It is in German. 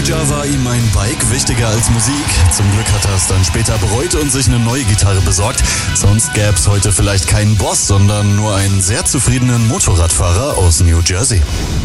Jahr war ihm ein Bike wichtiger als Musik. Zum Glück hat er es dann später bereut und sich eine neue Gitarre besorgt. Sonst gäbe es heute vielleicht keinen Boss, sondern nur einen sehr zufriedenen Motorradfahrer aus New Jersey.